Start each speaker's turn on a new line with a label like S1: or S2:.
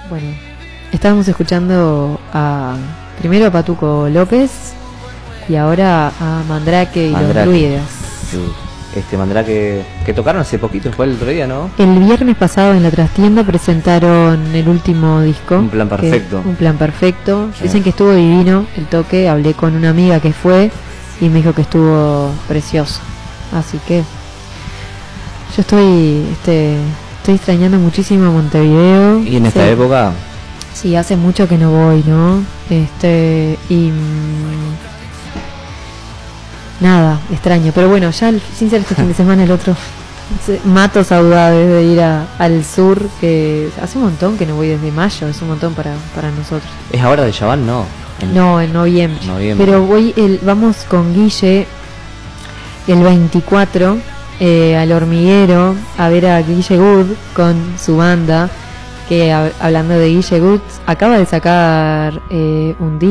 S1: Bueno, estábamos escuchando primero a Patuco López y ahora a Mandrake y los Druidas.
S2: Sí. Mandrake que tocaron hace poquito, fue el otro día, ¿no?
S1: El viernes pasado en la trastienda presentaron el último disco.
S2: Un plan perfecto.
S1: Un plan perfecto. Sí. Dicen que estuvo divino el toque. Hablé con una amiga que fue y me dijo que estuvo precioso. Así que yo estoy extrañando muchísimo Montevideo.
S2: Y en esta época.
S1: Sí, hace mucho que no voy, ¿no? Nada, extraño, pero bueno, ya sin ser este fin de semana el otro mato saudades de ir al sur, que hace un montón que no voy desde mayo, es un montón para nosotros.
S2: ¿Es ahora de Chabán? No.
S1: No, en noviembre. Pero vamos con Guille el 24 al Hormiguero a ver a Guille Good con su banda, que hablando de Guille Good, acaba de sacar un disco.